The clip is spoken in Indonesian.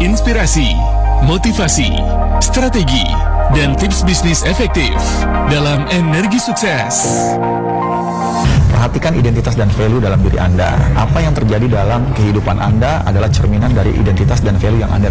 inspirasi, motivasi, strategi, dan tips bisnis efektif dalam Energi Sukses. Perhatikan identitas dan value dalam diri Anda. Apa yang terjadi dalam kehidupan Anda adalah cerminan dari identitas dan value yang Anda